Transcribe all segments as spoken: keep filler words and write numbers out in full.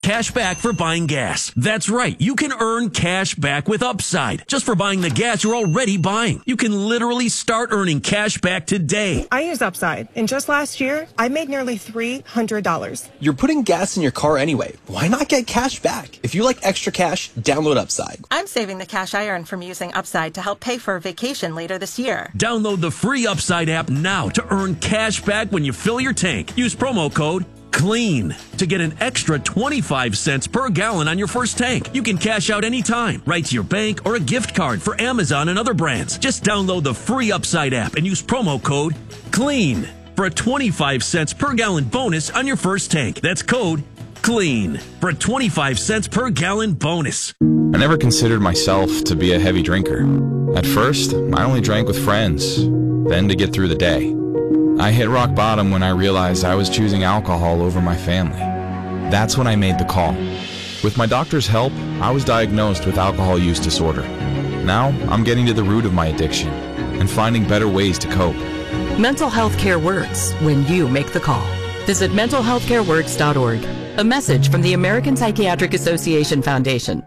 cash back for buying gas. That's right. You can earn cash back with Upside just for buying the gas you're already buying. You can literally start earning cash back today. I use Upside, and just last year, I made nearly three hundred dollars. You're putting gas in your car anyway. Why not get cash back? If you like extra cash, download Upside. I'm saving the cash I earn from using Upside to help pay for a vacation later this year. Download the free Upside app now to earn cash back when you fill your tank. Use promo code CLEAN to get an extra twenty-five cents per gallon on your first tank. You can cash out anytime, right to your bank or a gift card for Amazon and other brands. Just download the free Upside app and use promo code CLEAN for a twenty-five cents per gallon bonus on your first tank. That's code CLEAN for a twenty-five cents per gallon bonus. I never considered myself to be a heavy drinker. At first, I only drank with friends, then to get through the day. I hit rock bottom when I realized I was choosing alcohol over my family. That's when I made the call. With my doctor's help, I was diagnosed with alcohol use disorder. Now, I'm getting to the root of my addiction and finding better ways to cope. Mental health care works when you make the call. Visit mental health care works dot org. A message from the American Psychiatric Association Foundation.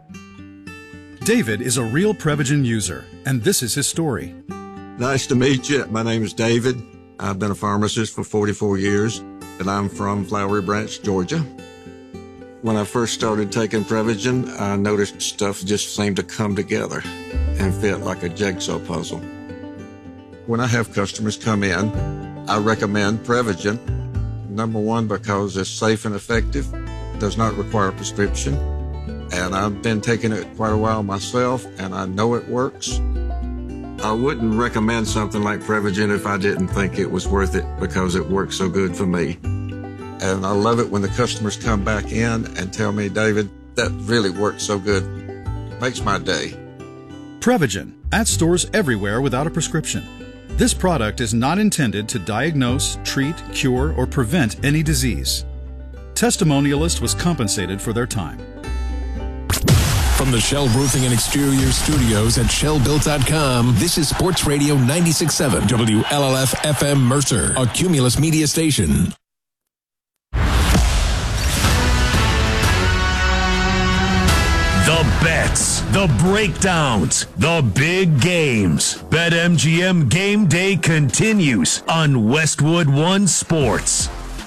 David is a real Prevagen user, and this is his story. Nice to meet you. My name is David. I've been a pharmacist for forty-four years, and I'm from Flowery Branch, Georgia. When I first started taking Prevagen, I noticed stuff just seemed to come together and fit like a jigsaw puzzle. When I have customers come in, I recommend Prevagen. Number one, because it's safe and effective, does not require a prescription, and I've been taking it quite a while myself, and I know it works. I wouldn't recommend something like Prevagen if I didn't think it was worth it because it works so good for me. And I love it when the customers come back in and tell me, David, that really works so good. Makes my day. Prevagen, at stores everywhere without a prescription. This product is not intended to diagnose, treat, cure, or prevent any disease. Testimonialist was compensated for their time. From the Shell Roofing and Exterior Studios at shell built dot com, this is Sports Radio ninety-six point seven W L L F F M Mercer, a Cumulus media station. The bets, the breakdowns, the big games. BetMGM Game Day continues on Westwood One Sports.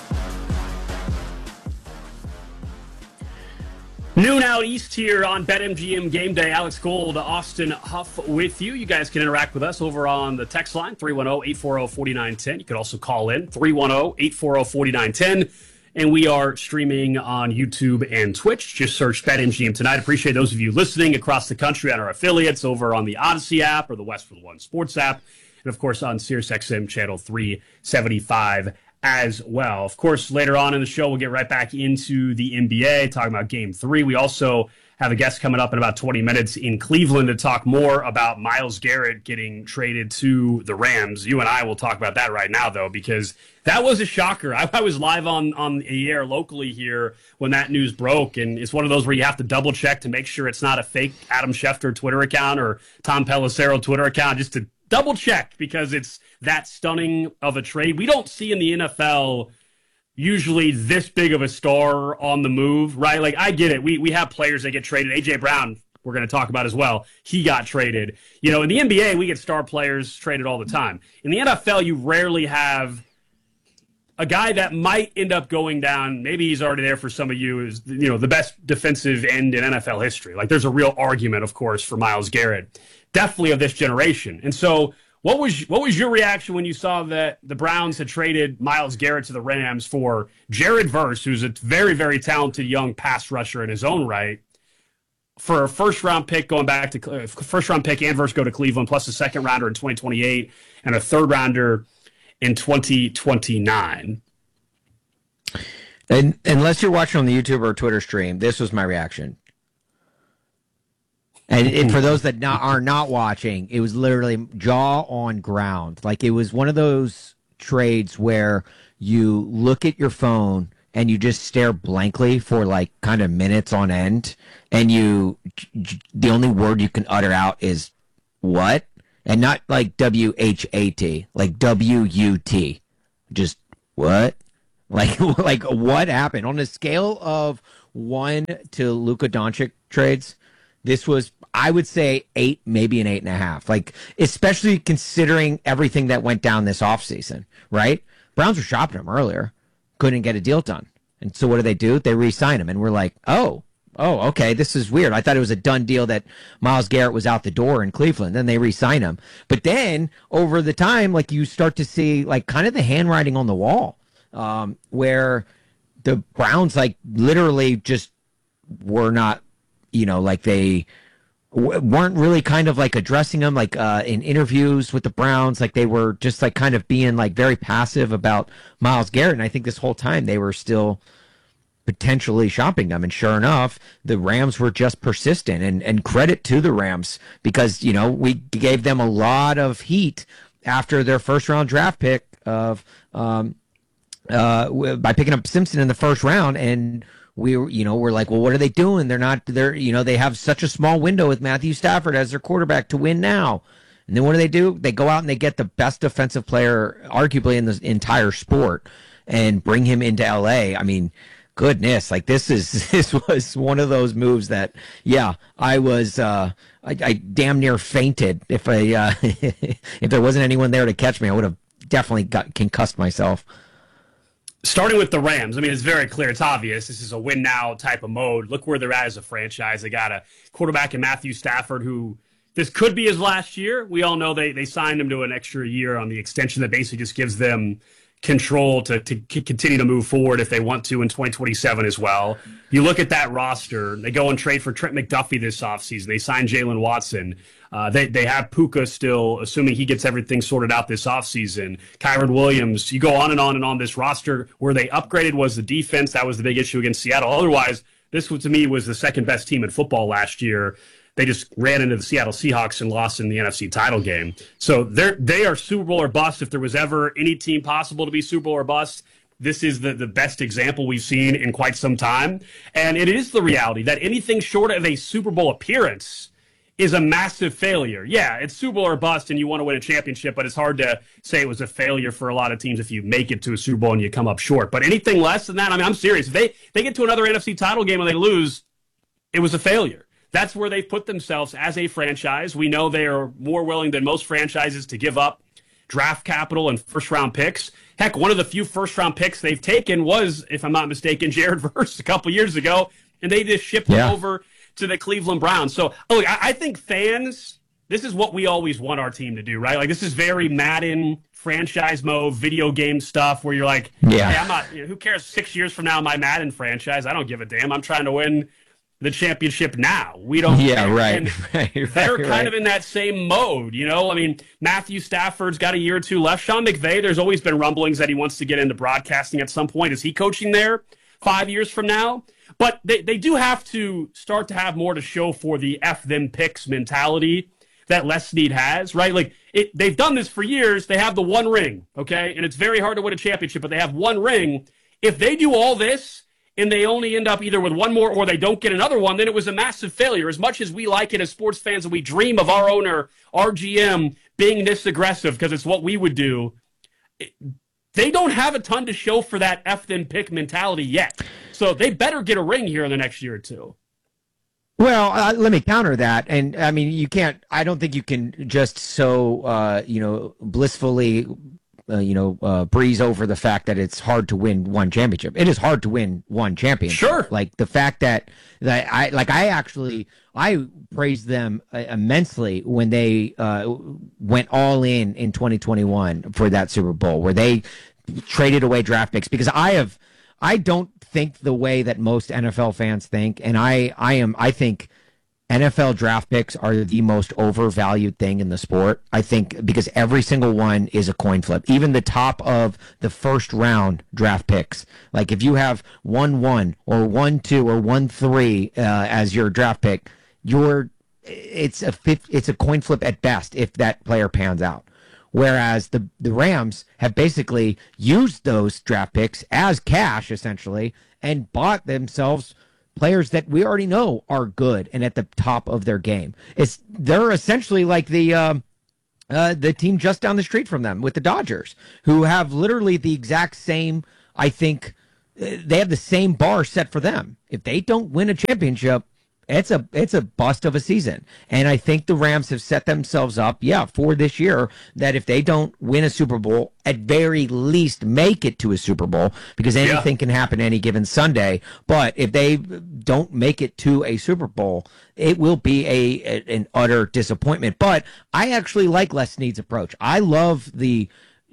Noon out east here on BetMGM Game Day. Alex Gold, Austin Huff with you. You guys can interact with us over on the text line, three one zero, eight four zero, four nine one zero. You could also call in, three one zero, eight four zero, four nine one zero. And we are streaming on YouTube and Twitch. Just search BetMGM tonight. Appreciate those of you listening across the country on our affiliates over on the Odyssey app or the Westwood One Sports app. And, of course, on SiriusXM channel three seventy-five as well. Of course, later on in the show, we'll get right back into the N B A, talking about Game three. We also have a guest coming up in about twenty minutes in Cleveland to talk more about Myles Garrett getting traded to the Rams. You and I will talk about that right now, though, because that was a shocker. I, I was live on, on the air locally here when that news broke, and it's one of those where you have to double-check to make sure it's not a fake Adam Schefter Twitter account or Tom Pelissero Twitter account, just to double-check, because it's that stunning of a trade. We don't see in the N F L usually this big of a star on the move, right? Like, I get it. We we have players that get traded. A J Brown, we're going to talk about as well. He got traded. You know, in the N B A, we get star players traded all the time. In the N F L, you rarely have a guy that might end up going down. Maybe he's already there for some of you, is, you know, the best defensive end in N F L history. Like, there's a real argument, of course, for Myles Garrett, definitely of this generation. And so What was what was your reaction when you saw that the Browns had traded Myles Garrett to the Rams for Jared Verse, who's a very, very talented young pass rusher in his own right, for a first-round pick going back to uh, first-round pick and Verse go to Cleveland, plus a second-rounder in twenty twenty-eight and a third-rounder in twenty twenty-nine? And unless you're watching on the YouTube or Twitter stream, this was my reaction. And it, for those that not, are not watching, it was literally jaw on ground. Like, it was one of those trades where you look at your phone and you just stare blankly for like kind of minutes on end, and you the only word you can utter out is what, and not like W H A T, like W U T, just what, like like what happened on a scale of one to Luka Doncic trades, this was, I would say, eight, maybe an eight and a half. Like, especially considering everything that went down this offseason, right? Browns were shopping him earlier, couldn't get a deal done. And so what do they do? They re-sign him, and we're like, oh, oh, okay, this is weird. I thought it was a done deal that Myles Garrett was out the door in Cleveland. Then they re-sign him. But then, over the time, like, you start to see, like, kind of the handwriting on the wall, um, where the Browns, like, literally just were not, you know, like, they w- weren't really kind of, like, addressing him, like, uh, in interviews with the Browns. Like, they were just, like, kind of being, like, very passive about Myles Garrett. And I think this whole time they were still potentially shopping them. And sure enough, the Rams were just persistent, and, and credit to the Rams, because, you know, we gave them a lot of heat after their first round draft pick of, um, uh, by picking up Simpson in the first round. And we were, you know, we're like, well, what are they doing? They're not, they're, you know, they have such a small window with Matthew Stafford as their quarterback to win now. And then what do they do? They go out and they get the best defensive player, arguably, in the entire sport, and bring him into L A. I mean, goodness, like, this is, this was one of those moves that, yeah, I was, uh, I, I damn near fainted. If I, uh, if there wasn't anyone there to catch me, I would have definitely got concussed myself. Starting with the Rams, I mean, it's very clear. It's obvious. This is a win now type of mode. Look where they're at as a franchise. They got a quarterback in Matthew Stafford who, this could be his last year. We all know they, they signed him to an extra year on the extension that basically just gives them control to, to continue to move forward if they want to in twenty twenty-seven as well. You look at that roster, they go and trade for Trent McDuffie this offseason. They sign Jalen Watson. Uh, they, they have Puka still, assuming he gets everything sorted out this offseason. Kyron Williams, you go on and on and on. This roster, where they upgraded was the defense. That was the big issue against Seattle. Otherwise, this to me was the second best team in football last year. They just ran into the Seattle Seahawks and lost in the N F C title game. So they're, they are Super Bowl or bust. If there was ever any team possible to be Super Bowl or bust, this is the, the best example we've seen in quite some time. And it is the reality that anything short of a Super Bowl appearance is a massive failure. Yeah, it's Super Bowl or bust and you want to win a championship, but it's hard to say it was a failure for a lot of teams if you make it to a Super Bowl and you come up short. But anything less than that, I mean, I'm serious. If they, they get to another N F C title game and they lose, it was a failure. That's where they've put themselves as a franchise. We know they are more willing than most franchises to give up draft capital and first-round picks. Heck, one of the few first-round picks they've taken was, if I'm not mistaken, Jared Verse a couple years ago, and they just shipped yeah. him over to the Cleveland Browns. So, look, I, I think fans, this is what we always want our team to do, right? Like, this is very Madden franchise mode, video game stuff where you're like, yeah. hey, I'm not, you know, who cares six years from now, my Madden franchise? I don't give a damn. I'm trying to win the championship now. We don't. Yeah, right. And right, right. They're kind right. of in that same mode, you know. I mean, Matthew Stafford's got a year or two left. Sean McVay, there's always been rumblings that he wants to get into broadcasting at some point. Is he coaching there five years from now? But they, they do have to start to have more to show for the F them picks mentality that Les Snead has, right? Like, it, they've done this for years. They have the one ring, okay? And it's very hard to win a championship, but they have one ring. If they do all this and they only end up either with one more or they don't get another one, then it was a massive failure. As much as we like it as sports fans and we dream of our owner, our G M, being this aggressive because it's what we would do, it, they don't have a ton to show for that F them pick mentality yet. So they better get a ring here in the next year or two. Well, uh, let me counter that. And, I mean, you can't – I don't think you can just so, uh, you know, blissfully – Uh, you know, uh, breeze over the fact that it's hard to win one championship. It is hard to win one championship. Sure. Like the fact that that I like I actually I praised them uh, immensely when they uh, went all in in twenty twenty-one for that Super Bowl where they traded away draft picks, because I have I don't think the way that most N F L fans think, and I I am I think N F L draft picks are the most overvalued thing in the sport. I think because every single one is a coin flip. Even the top of the first round draft picks. Like if you have one one or one two or one three uh, as your draft pick, you're it's a fifth, it's a coin flip at best if that player pans out. Whereas the the Rams have basically used those draft picks as cash essentially and bought themselves players that we already know are good and at the top of their game. It's they're essentially like the um, uh, the team just down the street from them with the Dodgers, who have literally the exact same, I think, they have the same bar set for them. If they don't win a championship, it's a it's a bust of a season. And I think the Rams have set themselves up, yeah, for this year, that if they don't win a Super Bowl, at very least make it to a Super Bowl, because anything yeah. can happen any given Sunday. But if they don't make it to a Super Bowl, it will be a, a an utter disappointment. But I actually like Les Snead's approach. I love the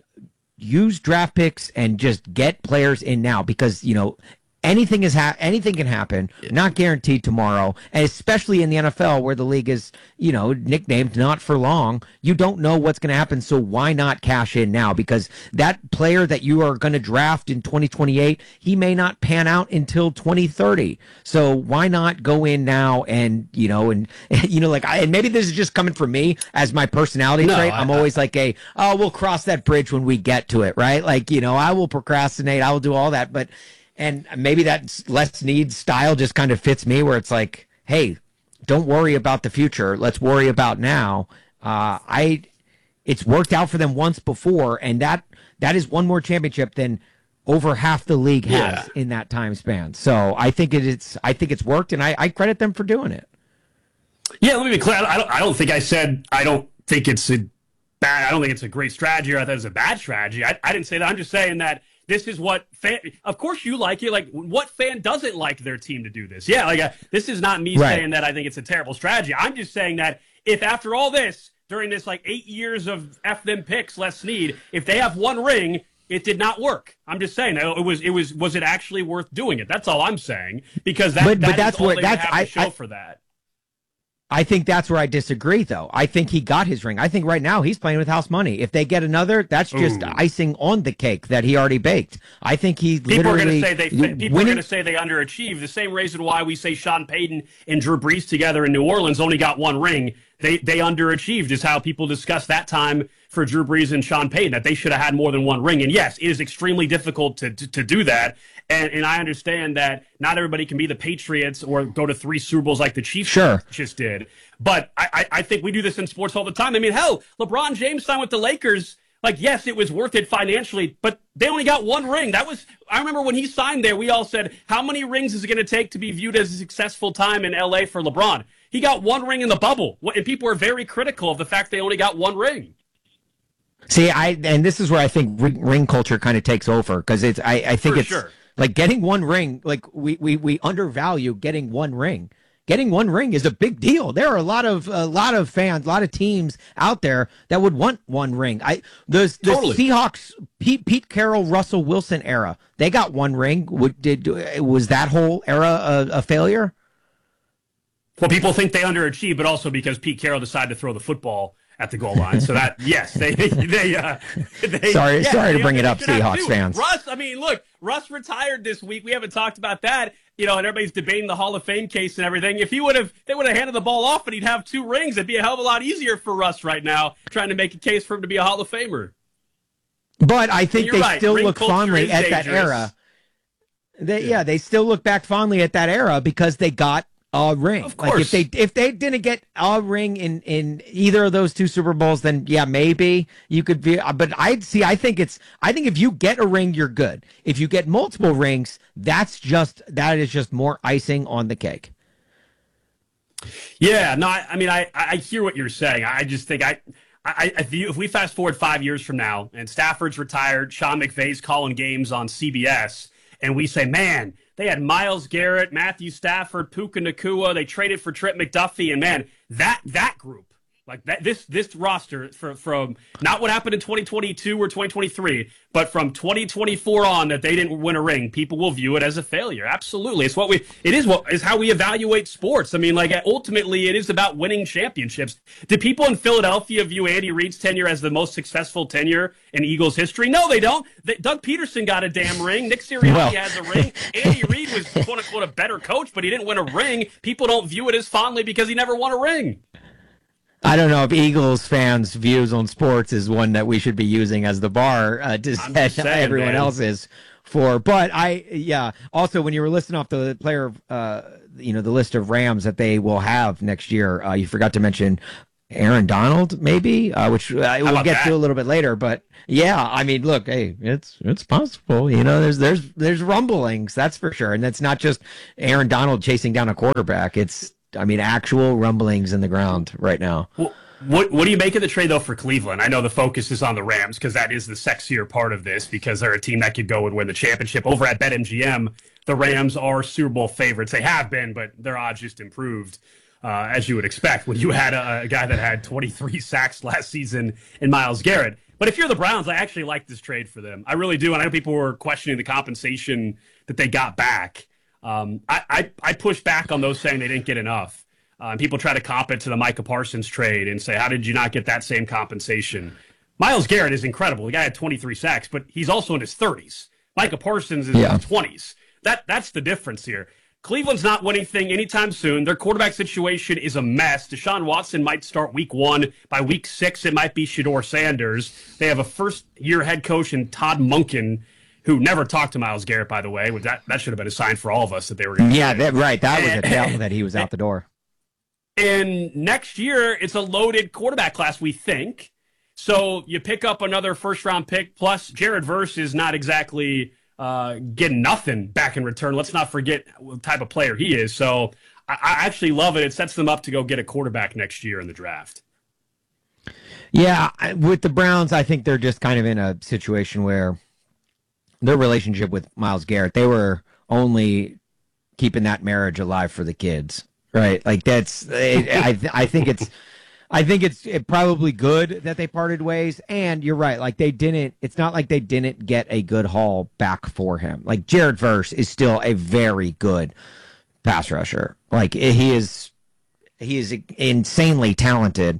use draft picks and just get players in now, because, you know, Anything is ha- anything can happen, not guaranteed tomorrow, and especially in the N F L where the league is, you know, nicknamed not for long. You don't know what's going to happen, so why not cash in now? Because that player that you are going to draft in twenty twenty-eight, he may not pan out until twenty thirty. So why not go in now and, you know, and, you know, like, I, and maybe this is just coming from me as my personality no, trait. I, I'm always like a, oh, we'll cross that bridge when we get to it, right? Like, you know, I will procrastinate, I will do all that, but and maybe that Les Snead style just kind of fits me, where it's like, hey, don't worry about the future. Let's worry about now. Uh, I, it's worked out for them once before, and that that is one more championship than over half the league has yeah. in that time span. So I think it, it's I think it's worked, and I, I credit them for doing it. Yeah, let me be clear. I don't, I don't think I said I don't think it's a bad. I don't think it's a great strategy, or I thought it was a bad strategy. I, I didn't say that. I'm just saying that. This is what fan, of course you like it. Like, what fan doesn't like their team to do this? Yeah, like, uh, this is not me right. saying that I think it's a terrible strategy. I'm just saying that if after all this, during this like eight years of F them picks, Les Snead, if they have one ring, it did not work. I'm just saying that it was, it was, was it actually worth doing it? That's all I'm saying, because that, but, that but that's is all what they that's have I, to show I, for that. I think that's where I disagree, though. I think he got his ring. I think right now he's playing with house money. If they get another, that's just Ooh. icing on the cake that he already baked. I think he people literally... Are gonna say they, people winning, are going to say they underachieved. The same reason why we say Sean Payton and Drew Brees together in New Orleans only got one ring. They they underachieved is how people discuss that time for Drew Brees and Sean Payton, that they should have had more than one ring. And yes, it is extremely difficult to to, to do that. And, and I understand that not everybody can be the Patriots or go to three Super Bowls like the Chiefs sure. just did. But I, I, I think we do this in sports all the time. I mean, hell, LeBron James signed with the Lakers. Like, yes, it was worth it financially, but they only got one ring. That was, I remember when he signed there, we all said, how many rings is it going to take to be viewed as a successful time in L A for LeBron? He got one ring in the bubble, and people are very critical of the fact they only got one ring. See, I and this is where I think ring, ring culture kind of takes over, because it's I, I think for it's sure. like getting one ring. Like we, we we undervalue getting one ring. Getting one ring is a big deal. There are a lot of a lot of fans, a lot of teams out there that would want one ring. I the, the totally. Seahawks, Pete, Pete Carroll, Russell Wilson era, they got one ring. Would, did was that whole era a, a failure? Well, people think they underachieved, but also because Pete Carroll decided to throw the football at the goal line. So that, yes, they, they, uh, they sorry, yeah, sorry they, to bring they, it up, Seahawks fans. Russ, I mean, look, Russ retired this week. We haven't talked about that, you know, and everybody's debating the Hall of Fame case and everything. If he would have, they would have handed the ball off and he'd have two rings. It'd be a hell of a lot easier for Russ right now, trying to make a case for him to be a Hall of Famer. But I think they right. still Ring look fondly at dangerous. that era. They, yeah. yeah, they still look back fondly at that era because they got a ring. Of course. Like if they if they didn't get a ring in, in either of those two Super Bowls, then yeah, maybe you could be. But I'd see. I think it's. I think if you get a ring, you're good. If you get multiple rings, that's just that is just more icing on the cake. Yeah. No. I, I mean, I I hear what you're saying. I just think I. I, if, you, if we fast forward five years from now and Stafford's retired, Sean McVay's calling games on C B S, and we say, man, they had Myles Garrett, Matthew Stafford, Puka Nacua. They traded for Trent McDuffie, and man, that that group, like that, this this roster for, from not what happened in twenty twenty-two or twenty twenty-three, but from twenty twenty-four on, that they didn't win a ring, people will view it as a failure. Absolutely, it's what we. It is what is how we evaluate sports. I mean, like ultimately, it is about winning championships. Do people in Philadelphia view Andy Reid's tenure as the most successful tenure in Eagles history? No, they don't. They, Doug Peterson got a damn ring. Nick Sirianni well. has a ring. Andy Reid was quote unquote a better coach, but he didn't win a ring. People don't view it as fondly because he never won a ring. I don't know if Eagles fans' views on sports is one that we should be using as the bar uh, to set saying, everyone man. else's for. But I, yeah. Also, when you were listing off the player, uh, you know, the list of Rams that they will have next year, uh, you forgot to mention Aaron Donald, maybe, uh, which uh, we'll get that? to a little bit later. But yeah, I mean, look, hey, it's it's possible. You know, there's there's there's rumblings, that's for sure, and it's not just Aaron Donald chasing down a quarterback. It's, I mean, actual rumblings in the ground right now. Well, what what do you make of the trade though for Cleveland? I know the focus is on the Rams because that is the sexier part of this, because they're a team that could go and win the championship. Over at BetMGM, the Rams are Super Bowl favorites. They have been, but their odds just improved. Uh, as you would expect when you had a, a guy that had twenty-three sacks last season in Myles Garrett. But if you're the Browns, I actually like this trade for them. I really do. And I know people were questioning the compensation that they got back. Um, I, I, I push back on those saying they didn't get enough. Uh, and people try to comp it to the Micah Parsons trade and say, how did you not get that same compensation? Myles Garrett is incredible. The guy had twenty-three sacks, but he's also in his thirties. Micah Parsons is yeah. in his twenties. That, that's the difference here. Cleveland's not winning anything anytime soon. Their quarterback situation is a mess. Deshaun Watson might start week one. By week six, it might be Shedeur Sanders. They have a first-year head coach in Todd Monken, who never talked to Myles Garrett, by the way. That, that should have been a sign for all of us that they were going to Yeah, that, right. That was a tell that he was out the door. And next year, it's a loaded quarterback class, we think. So you pick up another first-round pick, plus Jared Verse is not exactly – Uh, getting nothing back in return. Let's not forget what type of player he is. So I, I actually love it. It sets them up to go get a quarterback next year in the draft. Yeah, with the Browns, I think they're just kind of in a situation where their relationship with Myles Garrett, they were only keeping that marriage alive for the kids, right? Like that's, I, I think it's, I think it's it probably good that they parted ways. And you're right. Like they didn't, it's not like they didn't get a good haul back for him. Like Jared Verse is still a very good pass rusher. Like he is, he is insanely talented.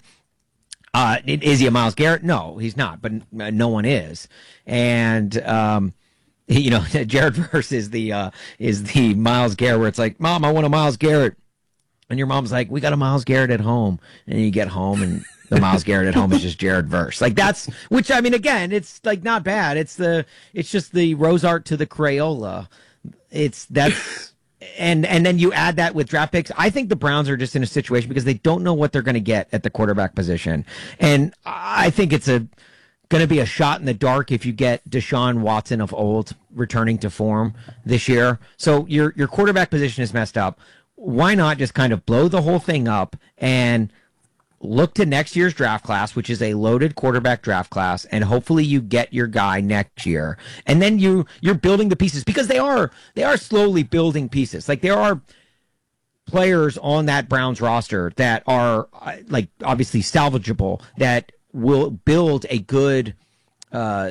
Uh, is he a Myles Garrett? No, he's not, but no one is. And, um, he, you know, Jared Verse is the, uh, is the Myles Garrett where it's like, Mom, I want a Myles Garrett. And your mom's like, we got a Myles Garrett at home. And you get home and the Myles Garrett at home is just Jared Verse. Like that's, which I mean, again, it's like not bad. It's the, it's just the rose art to the Crayola. It's that's, and, and then you add that with draft picks. I think the Browns are just in a situation because they don't know what they're going to get at the quarterback position. And I think it's a, going to be a shot in the dark if you get Deshaun Watson of old returning to form this year. So your, your quarterback position is messed up. Why not just kind of blow the whole thing up and look to next year's draft class, which is a loaded quarterback draft class, and hopefully you get your guy next year. And then you you're building the pieces because they are they are slowly building pieces. Like there are players on that Browns roster that are like obviously salvageable that will build a good uh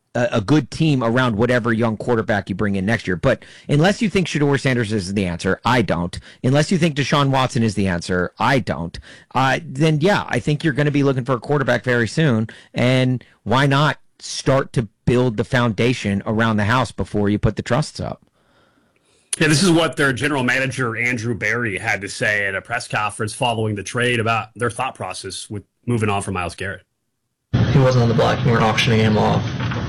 a good team around whatever young quarterback you bring in next year. But unless you think Shedeur Sanders is the answer, I don't. Unless you think Deshaun Watson is the answer, I don't. Uh, then, yeah, I think you're going to be looking for a quarterback very soon. And why not start to build the foundation around the house before you put the trusts up? Yeah, this is what their general manager, Andrew Berry, had to say at a press conference following the trade about their thought process with moving on from Myles Garrett. He wasn't on the block. You weren't auctioning him off.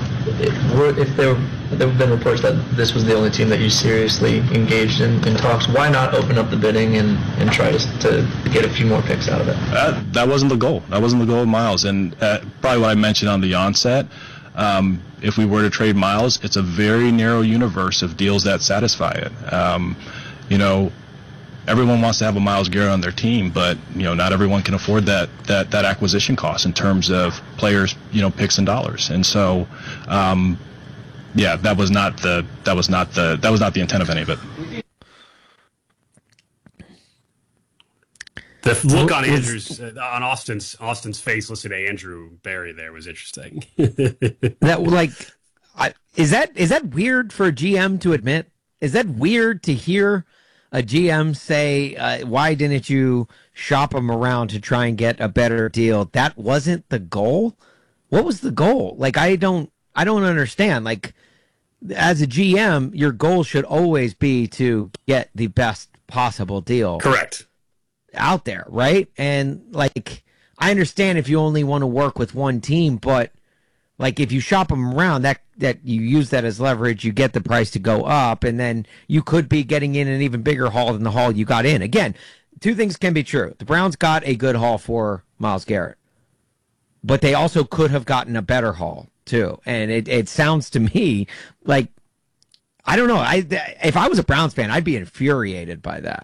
If there, there have been reports that this was the only team that you seriously engaged in, in talks, why not open up the bidding and, and try to, to get a few more picks out of it? Uh, that wasn't the goal. That wasn't the goal of Myles. And uh, probably what I mentioned on the onset, um, if we were to trade Myles, it's a very narrow universe of deals that satisfy it. Um, you know, everyone wants to have a Myles Garrett on their team, but you know, not everyone can afford that that that acquisition cost in terms of players, you know, picks and dollars. And so, um, yeah, that was not the that was not the that was not the intent of any of it. The look on Andrew's uh, on Austin's Austin's face, listening to Andrew Berry there was interesting. That like, I, is that is that weird for a G M to admit? Is that weird to hear a G M say, uh, why didn't you shop him around to try and get a better deal? That wasn't the goal. What was the goal? Like, I don't, I don't understand. Like, as a G M, your goal should always be to get the best possible deal. Correct. Out there, right? And like, I understand if you only want to work with one team, but like if you shop them around, that that you use that as leverage, you get the price to go up, and then you could be getting in an even bigger haul than the haul you got in. Again, two things can be true. The Browns got a good haul for Myles Garrett. But they also could have gotten a better haul, too. And it, it sounds to me like, I don't know. I If I was a Browns fan, I'd be infuriated by that.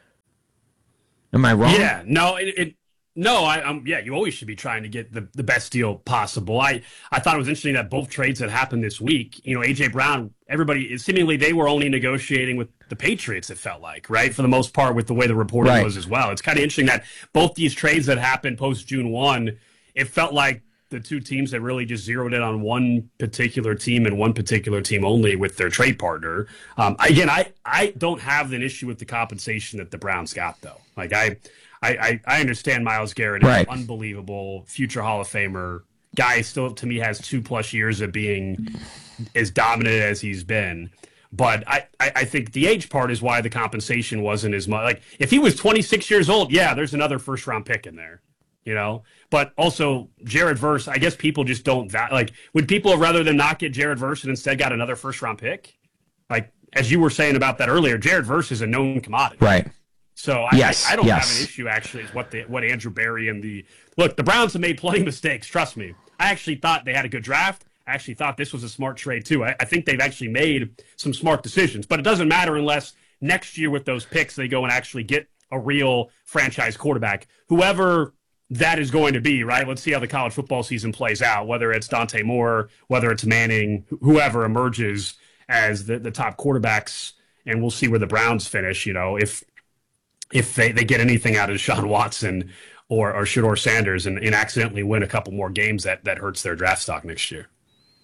Am I wrong? Yeah, no, it, it no, I, um, yeah, you always should be trying to get the, the best deal possible. I, I thought it was interesting that both trades that happened this week, you know, A J Brown, everybody, seemingly they were only negotiating with the Patriots, it felt like, right? For the most part, with the way the reporting Right. was as well. It's kind of interesting that both these trades that happened post June first, it felt like the two teams had really just zeroed in on one particular team and one particular team only with their trade partner. Um, again, I, I don't have an issue with the compensation that the Browns got, though. Like, I I, I understand Myles Garrett is Right. an unbelievable future Hall of Famer. Guy still, to me, has two-plus years of being as dominant as he's been. But I, I, I think the age part is why the compensation wasn't as much. Like, if he was twenty-six years old, yeah, there's another first-round pick in there. You know, but also Jared Verse, I guess people just don't va- like. Would people rather than not get Jared Verse and instead got another first round pick? Like, as you were saying about that earlier, Jared Verse is a known commodity, Right. So I, Yes, I, I don't yes. have an issue actually. Is what the what Andrew Berry and the look the Browns have made plenty of mistakes. Trust me, I actually thought they had a good draft. I actually thought this was a smart trade too. I, I think they've actually made some smart decisions, but it doesn't matter unless next year with those picks they go and actually get a real franchise quarterback, whoever that is going to be, right? Let's see how the college football season plays out, whether it's Dante Moore, whether it's Manning, whoever emerges as the, the top quarterbacks, and we'll see where the Browns finish, you know, if if they, they get anything out of Deshaun Watson or, or Shedeur Sanders and, and accidentally win a couple more games, that, that hurts their draft stock next year.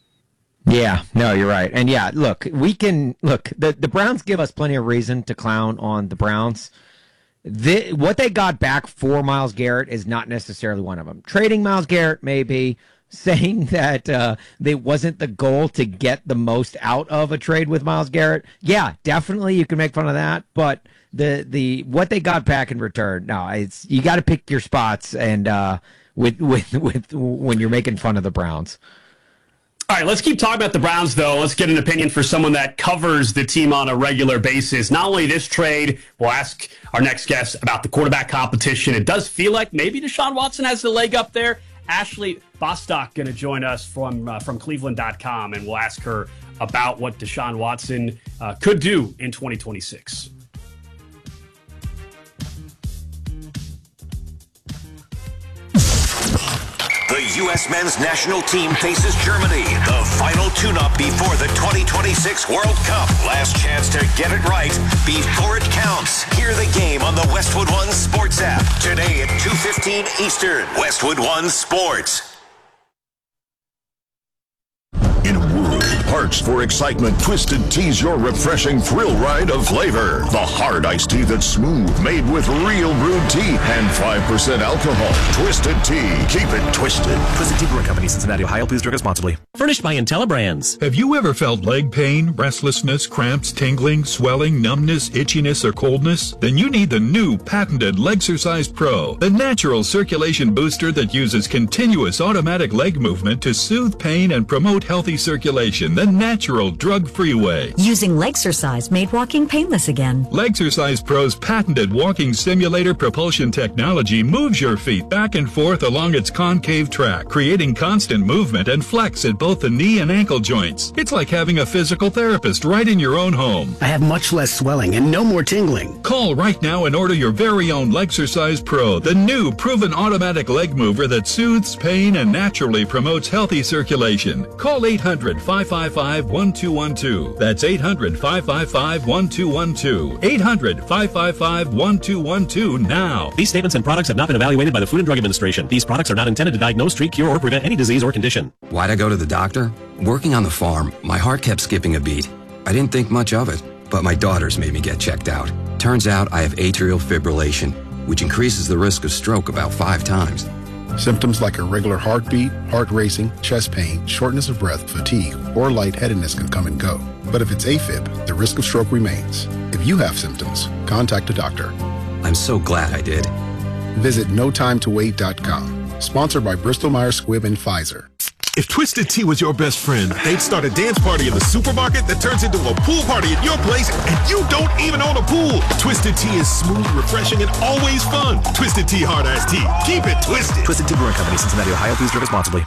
Yeah, no, you're right. And yeah, look, we can look, the, the Browns give us plenty of reason to clown on the Browns. The, what they got back for Myles Garrett is not necessarily one of them. Trading Myles Garrett, maybe. Saying that uh, they wasn't the goal to get the most out of a trade with Myles Garrett. Yeah, definitely you can make fun of that. But the the what they got back in return, no, it's you got to pick your spots and uh, with with with when you're making fun of the Browns. All right, let's keep talking about the Browns, though. Let's get an opinion for someone that covers the team on a regular basis. Not only this trade, we'll ask our next guest about the quarterback competition. It does feel like maybe Deshaun Watson has the leg up there. Ashley Bostock going to join us from uh, from Cleveland dot com, and we'll ask her about what Deshaun Watson uh, could do in twenty twenty-six. The U S men's national team faces Germany, the final tune-up before the twenty twenty-six World Cup. Last chance to get it right before it counts. Hear the game on the Westwood One Sports app today at two fifteen Eastern. Westwood One Sports. In a world parched for excitement, Twisted Tea's your refreshing thrill ride of flavor. The hard iced tea that's smooth, made with real brewed tea and five percent alcohol. Twisted Tea. Keep it twisted. Twisted Tea Brewing Company, Cincinnati, Ohio. Please drink responsibly. Furnished by IntelliBrands. Have you ever felt leg pain, restlessness, cramps, tingling, swelling, numbness, itchiness, or coldness? Then you need the new patented Legsercise Pro, the natural circulation booster that uses continuous automatic leg movement to soothe pain and promote healthy circulation the natural drug-free way. Using Legsercise made walking painless again. Legsercise Pro's patented walking simulator propulsion technology moves your feet back and forth along its concave track, creating constant movement and flex at both the knee and ankle joints. It's like having a physical therapist right in your own home. I have much less swelling and no more tingling. Call right now and order your very own Legsercise Pro, the new proven automatic leg mover that soothes pain and naturally promotes healthy circulation. Call eight hundred, five five five, one two one two. That's eight hundred, five five five, one two one two. eight hundred, five five five, one two one two now. These statements and products have not been evaluated by the Food and Drug Administration. These products are not intended to diagnose, treat, cure, or prevent any disease or condition. Why'd I go to the doctor? Working on the farm, my heart kept skipping a beat. I didn't think much of it, but my daughters made me get checked out. Turns out I have atrial fibrillation, which increases the risk of stroke about five times. Symptoms like irregular heartbeat, heart racing, chest pain, shortness of breath, fatigue, or lightheadedness can come and go. But if it's AFib, the risk of stroke remains. If you have symptoms, contact a doctor. I'm so glad I did. Visit no time to wait dot com. Sponsored by Bristol Myers Squibb and Pfizer. If Twisted Tea was your best friend, they'd start a dance party in the supermarket that turns into a pool party at your place, and you don't even own a pool. Twisted Tea is smooth, refreshing, and always fun. Twisted Tea Hard Iced Tea. Keep it twisted. Twisted Tea Brewing Company, Cincinnati, Ohio. Please drink responsibly.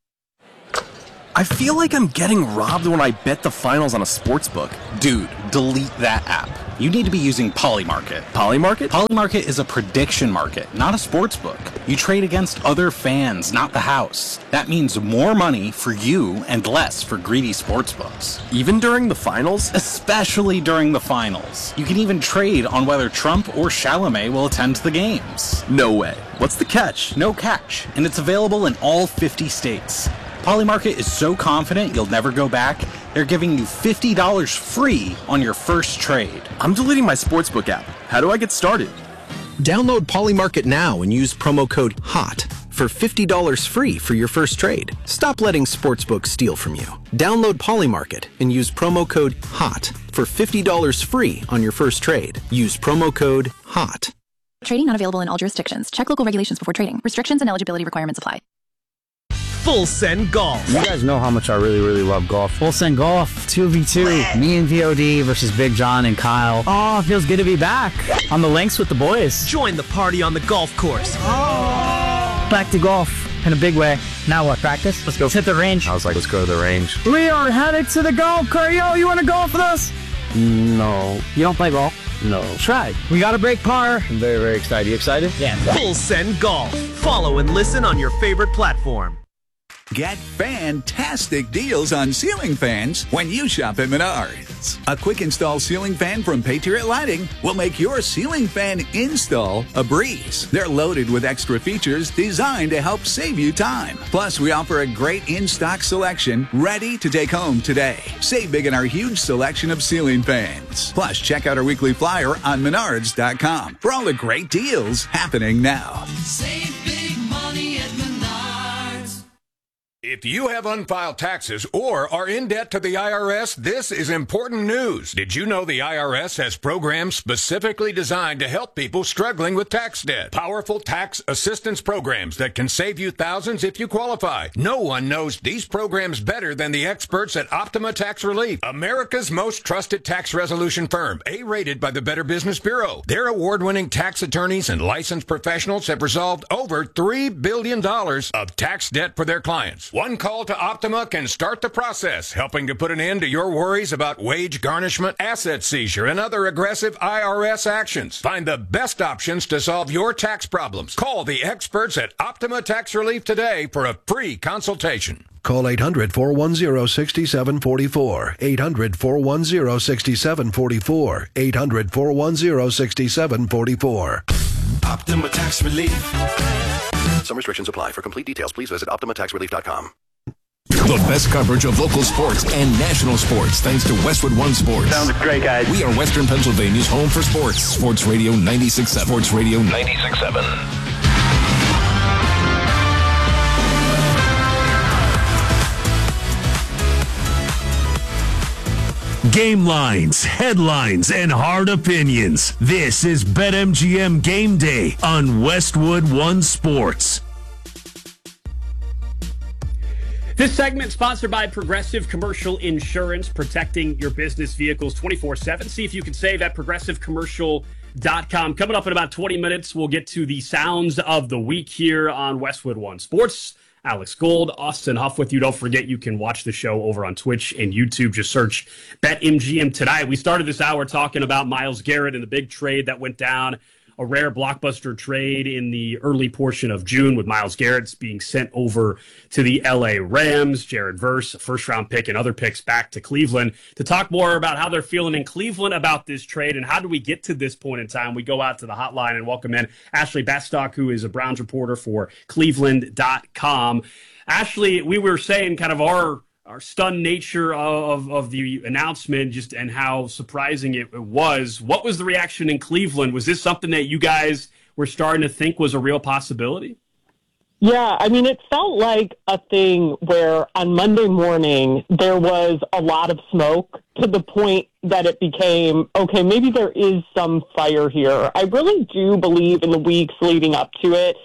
I feel like I'm getting robbed when I bet the finals on a sports book. Dude, delete that app. You need to be using Polymarket. Polymarket? Polymarket is a prediction market, not a sports book. You trade against other fans, not the house. That means more money for you and less for greedy sports books. Even during the finals? Especially during the finals. You can even trade on whether Trump or Chalamet will attend the games. No way. What's the catch? No catch. And it's available in all fifty states. Polymarket is so confident you'll never go back, they're giving you fifty dollars free on your first trade. I'm deleting my sportsbook app. How do I get started? Download Polymarket now and use promo code HOT for fifty dollars free for your first trade. Stop letting sportsbooks steal from you. Download Polymarket and use promo code HOT for fifty dollars free on your first trade. Use promo code HOT. Trading not available in all jurisdictions. Check local regulations before trading. Restrictions and eligibility requirements apply. Full Send Golf. You guys know how much I really, really love golf. Full Send Golf, two v two. Me and V O D versus Big John and Kyle. Oh, it feels good to be back on the links with the boys. Join the party on the golf course. Oh. Back to golf in a big way. Now what, practice? Let's go. Let's hit the range. I was like, let's go to the range. We are headed to the golf course. Yo, you want to golf with us? No. You don't play golf? No. Try. We got to break par. I'm very, very excited. You excited? Yeah. Full Send Golf. Follow and listen on your favorite platform. Get fantastic deals on ceiling fans when you shop at Menards. A quick install ceiling fan from Patriot Lighting will make your ceiling fan install a breeze. They're loaded with extra features designed to help save you time. Plus, we offer a great in-stock selection ready to take home today. Save big in our huge selection of ceiling fans. Plus, check out our weekly flyer on menards dot com for all the great deals happening now. Save big money at Menards. If you have unfiled taxes or are in debt to the I R S, this is important news. Did you know the I R S has programs specifically designed to help people struggling with tax debt? Powerful tax assistance programs that can save you thousands if you qualify. No one knows these programs better than the experts at Optima Tax Relief, America's most trusted tax resolution firm, A-rated by the Better Business Bureau. Their award-winning tax attorneys and licensed professionals have resolved over three billion dollars of tax debt for their clients. One call to Optima can start the process, helping to put an end to your worries about wage garnishment, asset seizure, and other aggressive I R S actions. Find the best options to solve your tax problems. Call the experts at Optima Tax Relief today for a free consultation. Call eight hundred, four one zero, six seven four four. eight hundred, four one zero, six seven four four. eight hundred, four one zero, six seven four four. Optima Tax Relief. Some restrictions apply. For complete details, please visit optima tax relief dot com. The best coverage of local sports and national sports thanks to Westwood One Sports. Sounds great, guys. We are Western Pennsylvania's home for sports. Sports Radio ninety-six point seven. Sports Radio ninety-six point seven. Game lines, headlines, and hard opinions. This is BetMGM Game Day on Westwood One Sports. This segment sponsored by Progressive Commercial Insurance, protecting your business vehicles twenty-four seven. See if you can save at progressive commercial dot com. Coming up in about twenty minutes, we'll get to the sounds of the week here on Westwood One Sports. Alex Gold, Austin Huff with you. Don't forget you can watch the show over on Twitch and YouTube. Just search BetMGM tonight. We started this hour talking about Myles Garrett and the big trade that went down. A rare blockbuster trade in the early portion of June with Myles Garrett being sent over to the L A Rams. Jared Verse, a first-round pick, and other picks back to Cleveland. To talk more about how they're feeling in Cleveland about this trade and how do we get to this point in time, we go out to the hotline and welcome in Ashley Bastock, who is a Browns reporter for Cleveland dot com. Ashley, we were saying kind of our our stunned nature of, of the announcement just and how surprising it, it was. What was the reaction in Cleveland? Was this something that you guys were starting to think was a real possibility? Yeah, I mean, it felt like a thing where on Monday morning there was a lot of smoke to the point that it became, okay, maybe there is some fire here. I really do believe in the weeks leading up to it,